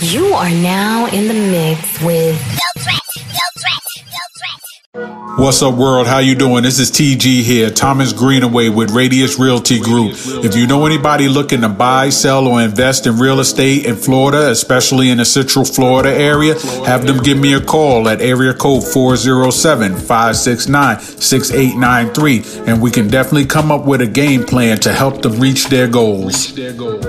You are now in the mix with Bill Threat. What's up, world? How you doing? This is TG here, Thomas Greenaway with Radius Realty Group. If you know anybody looking to buy, sell, or invest in real estate in Florida, especially in the Central Florida area, have them give me a call at area code 407-569-6893, and we can definitely come up with a game plan to help them reach their goals.